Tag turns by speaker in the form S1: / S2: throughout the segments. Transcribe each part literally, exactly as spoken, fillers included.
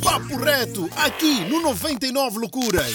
S1: Papo Reto, aqui no noventa e nove Loucuras.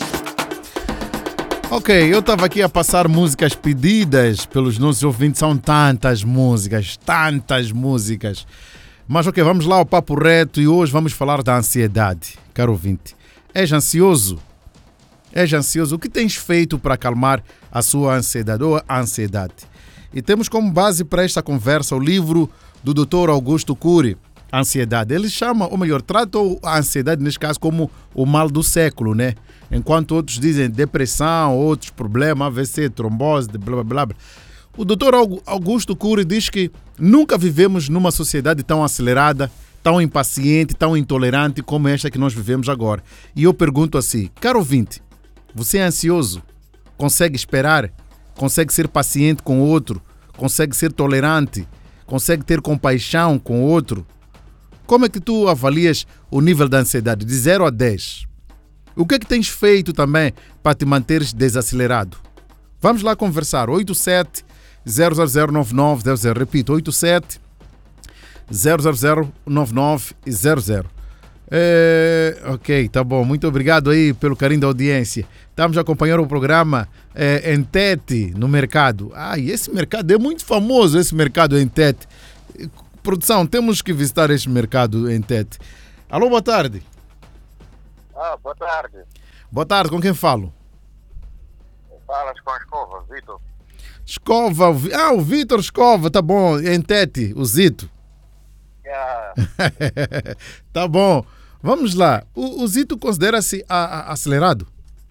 S2: Ok, eu estava aqui a passar músicas pedidas pelos nossos ouvintes. São tantas músicas, tantas músicas. Mas ok, vamos lá ao Papo Reto e hoje vamos falar da ansiedade. Caro ouvinte, és ansioso? És ansioso? O que tens feito para acalmar a sua ansiedade ou a ansiedade? E temos como base para esta conversa o livro do doutor Augusto Cury, Ansiedade. Ele chama, ou melhor, trata a ansiedade neste caso como o mal do século, né? Enquanto outros dizem depressão, outros problemas, A V C, trombose, blá blá blá. O doutor Augusto Cury diz que nunca vivemos numa sociedade tão acelerada, tão impaciente, tão intolerante como esta que nós vivemos agora. E eu pergunto assim, caro ouvinte, você é ansioso? Consegue esperar? Consegue ser paciente com o outro? Consegue ser tolerante? Consegue ter compaixão com o outro? Como é que tu avalias o nível da ansiedade de zero a dez? O que é que tens feito também para te manteres desacelerado? Vamos lá conversar. oito sete zero zero zero nove nove zero zero. Repito, oito sete zero zero zero nove nove zero zero. É, ok, tá bom. Muito obrigado aí pelo carinho da audiência. Estamos a acompanhar o programa é, Entete no mercado. Ai, esse mercado é muito famoso, esse mercado Entete. Produção, temos que visitar este mercado Entete. Alô, boa tarde.
S3: Ah, boa tarde.
S2: Boa tarde, com quem falo?
S3: Falas com a Escova, Vitor.
S2: Escova, ah, o Vitor Escova, tá bom. Entete, o Zito.
S3: Yeah.
S2: Tá bom. Vamos lá. O, o Zito considera-se a, a, acelerado?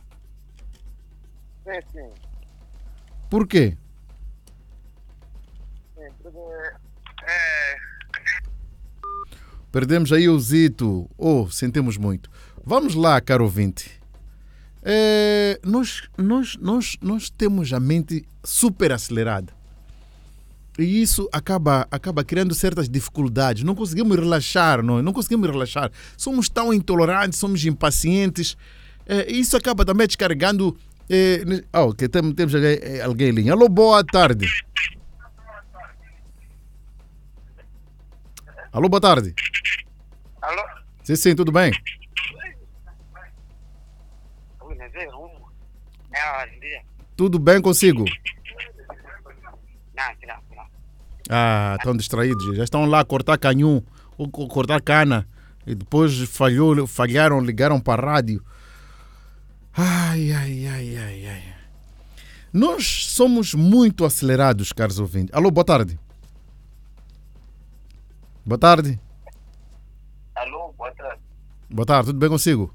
S3: Sim, sim.
S2: Por quê?
S3: Sim, porque é...
S2: Perdemos aí o Zito. Oh, sentimos muito. Vamos lá, caro ouvinte. É, nós, nós, nós, nós temos a mente super acelerada. E isso acaba, acaba criando certas dificuldades. Não conseguimos relaxar, não, não conseguimos relaxar. Somos tão intolerantes, somos impacientes. É, isso acaba também descarregando... É, oh, okay, tem, temos alguém, alguém em linha. Alô, boa tarde. Alô, boa tarde.
S3: Alô?
S2: Sim, sim, tudo bem? Tudo bem consigo? Ah, estão distraídos. Já estão lá a cortar canhão, ou cortar cana. E depois falhou, falharam, ligaram para a rádio. Ai, ai, ai, ai, ai. Nós somos muito acelerados, caros ouvintes. Alô, boa tarde. Boa tarde.
S3: Alô, boa tarde.
S2: Boa tarde, tudo bem consigo?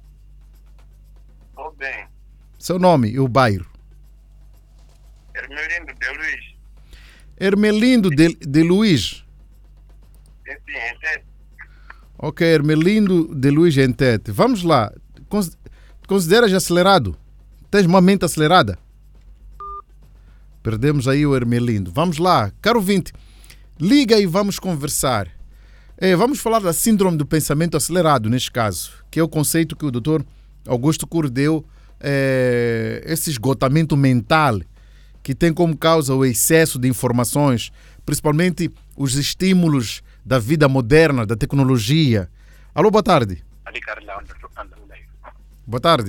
S3: Tudo bem.
S2: Seu nome e o bairro?
S3: Hermelindo de Luiz.
S2: Hermelindo de, de Luiz.
S3: Sim, sim, entende?
S2: Ok, Hermelindo de Luiz Entete. Vamos lá. Cons- Consideras acelerado? Tens uma mente acelerada? Perdemos aí o Hermelindo. Vamos lá. Caro ouvinte, liga e vamos conversar. É, vamos falar da síndrome do pensamento acelerado, neste caso, que é o conceito que o doutor Augusto Cury deu, é, esse esgotamento mental que tem como causa o excesso de informações, principalmente os estímulos da vida moderna, da tecnologia. Alô, boa tarde. Boa tarde.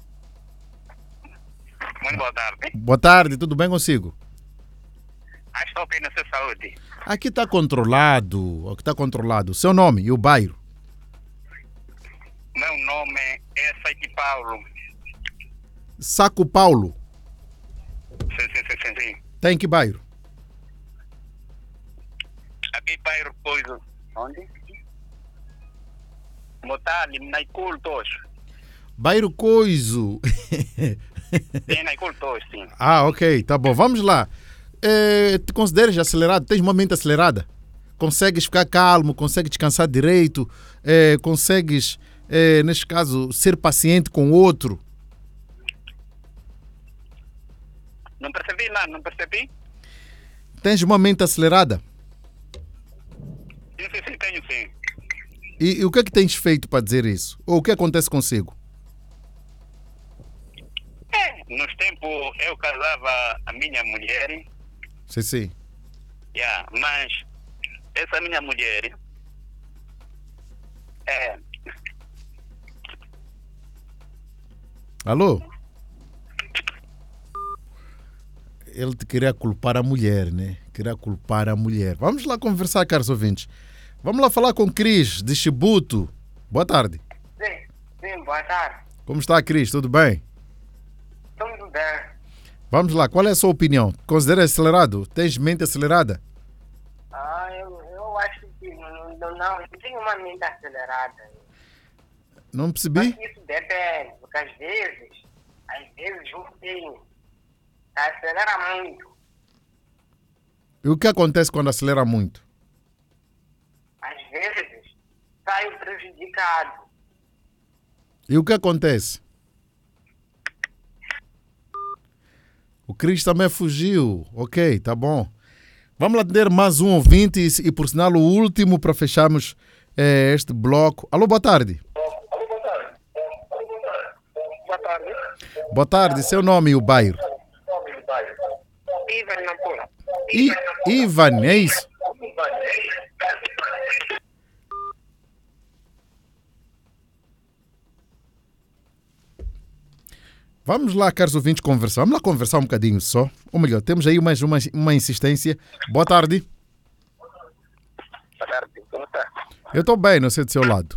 S3: Muito boa tarde.
S2: Boa tarde, tudo bem consigo?
S3: Estou bem na sua saúde.
S2: Aqui está controlado, aqui está controlado. Seu nome e o bairro?
S3: Meu nome é Saque Paulo.
S2: Saco Paulo.
S3: Sim, sim, sim, sim, sim.
S2: Tem que bairro?
S3: Aqui bairro coisa. Onde? Motali, na cultos.
S2: Bairro Coiso.
S3: Tem na cultos, sim.
S2: Ah, ok, tá bom. Vamos lá. É, te consideras acelerado? Tens uma mente acelerada? Consegues ficar calmo? Consegues descansar direito? É, consegues, é, neste caso, ser paciente com o outro?
S3: Não percebi lá, não percebi?
S2: Tens uma mente acelerada?
S3: Sim, sim, sim, tenho sim.
S2: E, e o que é que tens feito para dizer isso? Ou o que acontece consigo?
S3: É, nos tempos eu casava a minha mulher.
S2: Sim, sim.
S3: Yeah, mas essa minha mulher é,
S2: Alô? Ele te queria culpar a mulher, né? Queria culpar a mulher. Vamos lá conversar, caros ouvintes. Vamos lá falar com Cris, de Chibuto. Boa tarde.
S4: Sim, sim, boa tarde.
S2: Como está, Cris? Tudo bem?
S4: Tudo bem.
S2: Vamos lá, qual é a sua opinião? Considera acelerado? Tens mente acelerada?
S4: Ah, eu, eu acho que não, não, não tenho uma mente acelerada.
S2: Não percebi?
S4: Mas isso depende, porque às vezes, às vezes um tem, acelera muito.
S2: E o que acontece quando acelera muito?
S4: Às vezes, sai prejudicado.
S2: E o que acontece? O Cris também fugiu. Ok, tá bom. Vamos lá atender mais um ouvinte e, e por sinal, o último para fecharmos eh, este bloco. Alô, boa tarde.
S4: Boa tarde.
S2: Boa tarde, seu nome e o bairro?
S4: Ivan Nampula.
S2: I, Ivan, é isso? Vamos lá, caros ouvintes, conversar. Vamos lá conversar um bocadinho só. Ou melhor, temos aí mais uma, uma insistência. Boa tarde.
S4: Boa tarde, como está?
S2: Eu estou bem, não sei do seu lado.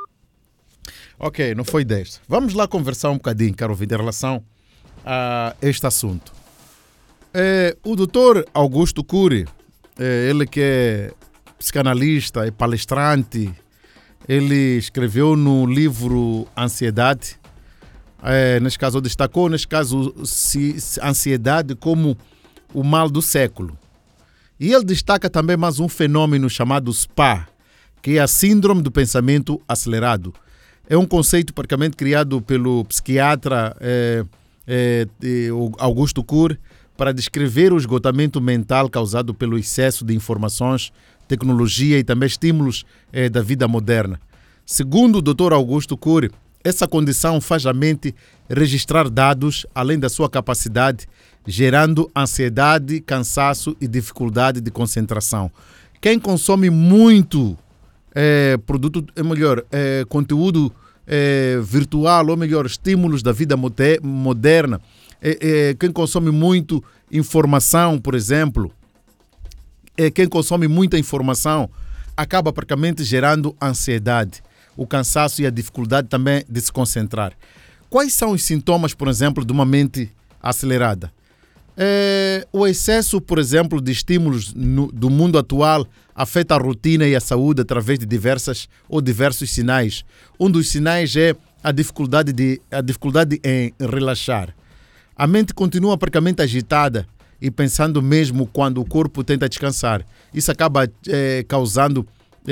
S2: Ok, não foi deste. Vamos lá conversar um bocadinho, caro ouvinte, em relação a este assunto. É, o doutor Augusto Cury, é, ele que é psicanalista e palestrante, ele escreveu no livro Ansiedade. É, neste caso, destacou, neste caso, se, se, ansiedade como o mal do século. E ele destaca também mais um fenômeno chamado S P A, que é a Síndrome do Pensamento Acelerado. É um conceito praticamente criado pelo psiquiatra é, é, Augusto Cury para descrever o esgotamento mental causado pelo excesso de informações, tecnologia e também estímulos é, da vida moderna. Segundo o doutor Augusto Cury, essa condição faz a mente registrar dados além da sua capacidade, gerando ansiedade, cansaço e dificuldade de concentração. Quem consome muito é, produto, é melhor, é, conteúdo é, virtual, ou melhor, estímulos da vida moderna, é, é, quem consome muito informação, por exemplo, é, quem consome muita informação acaba praticamente gerando ansiedade, o cansaço e a dificuldade também de se concentrar. Quais são os sintomas, por exemplo, de uma mente acelerada? É, o excesso, por exemplo, de estímulos no, do mundo atual afeta a rotina e a saúde através de diversas ou diversos sinais. Um dos sinais é a dificuldade, de, a dificuldade em relaxar. A mente continua praticamente agitada e pensando mesmo quando o corpo tenta descansar. Isso acaba é, causando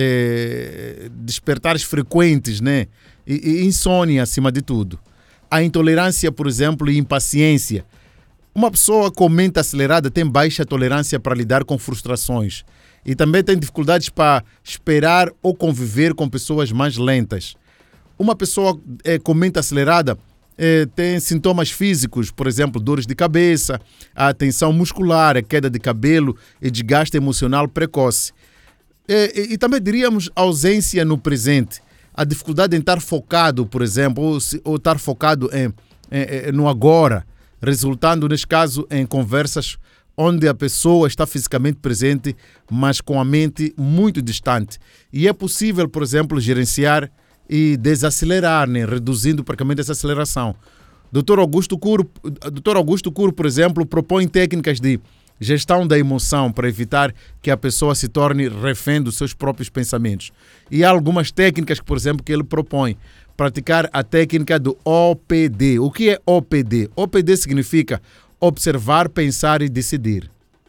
S2: É, despertares frequentes, né? E, e insônia acima de tudo. A intolerância, por exemplo, e impaciência. Uma pessoa com mente acelerada tem baixa tolerância para lidar com frustrações e também tem dificuldades para esperar ou conviver com pessoas mais lentas. Uma pessoa é, com mente acelerada é, tem sintomas físicos, por exemplo, dores de cabeça, a tensão muscular, a queda de cabelo e desgaste emocional precoce. E, e também diríamos ausência no presente, a dificuldade em estar focado, por exemplo, ou, se, ou estar focado em, em, no agora, resultando, neste caso, em conversas onde a pessoa está fisicamente presente, mas com a mente muito distante. E é possível, por exemplo, gerenciar e desacelerar, né, reduzindo praticamente essa aceleração. doutor Augusto Cury, doutor Augusto Cury, por exemplo, propõe técnicas de gestão da emoção para evitar que a pessoa se torne refém dos seus próprios pensamentos. E há algumas técnicas, por exemplo, que ele propõe. Praticar a técnica do O P D. O que é O P D? O P D significa observar, pensar e decidir.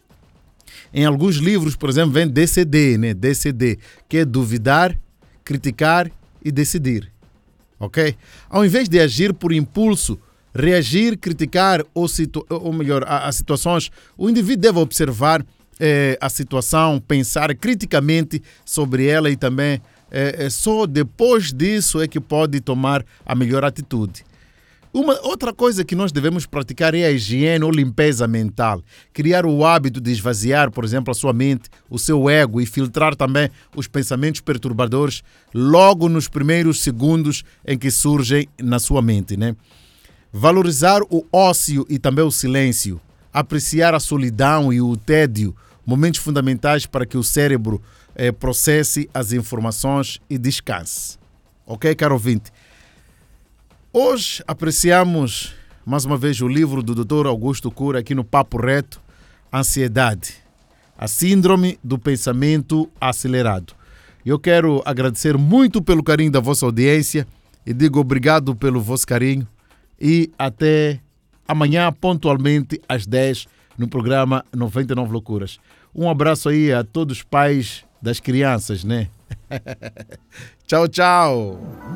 S2: Em alguns livros, por exemplo, vem D C D, né? D C D, que é duvidar, criticar e decidir. Ok? Ao invés de agir por impulso, reagir, criticar ou, situ... ou melhor, as situações, o indivíduo deve observar eh, a situação, pensar criticamente sobre ela e também eh, só depois disso é que pode tomar a melhor atitude. Uma outra coisa que nós devemos praticar é a higiene ou limpeza mental. Criar o hábito de esvaziar, por exemplo, a sua mente, o seu ego e filtrar também os pensamentos perturbadores logo nos primeiros segundos em que surgem na sua mente, né? Valorizar o ócio e também o silêncio. Apreciar a solidão e o tédio, momentos fundamentais para que o cérebro eh, processe as informações e descanse. Ok, caro ouvinte? Hoje apreciamos mais uma vez o livro do doutor Augusto Cury aqui no Papo Reto, Ansiedade, a síndrome do pensamento acelerado. Eu quero agradecer muito pelo carinho da vossa audiência e digo obrigado pelo vosso carinho e até amanhã pontualmente às dez no programa noventa e nove Loucuras. Um abraço aí a todos os pais das crianças, né? Tchau, tchau.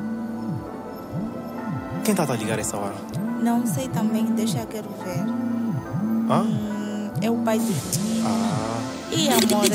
S5: Quem está a ligar essa hora?
S6: Não sei também, deixa eu quero ver.
S5: Ah?
S6: Hum, é o pai do...
S5: Ah.
S6: E amor,